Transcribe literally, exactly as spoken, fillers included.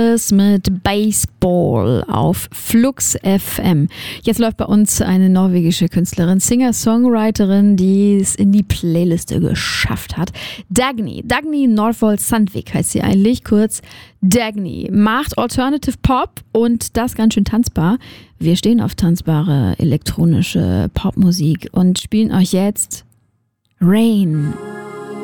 mit Baseball auf Flux F M. Jetzt läuft bei uns eine norwegische Künstlerin, Singer-Songwriterin, die es in die Playliste geschafft hat. Dagny. Dagny Norvoll Sandvik heißt sie eigentlich, kurz Dagny. Macht Alternative Pop und das ganz schön tanzbar. Wir stehen auf tanzbare elektronische Popmusik und spielen euch jetzt Rain.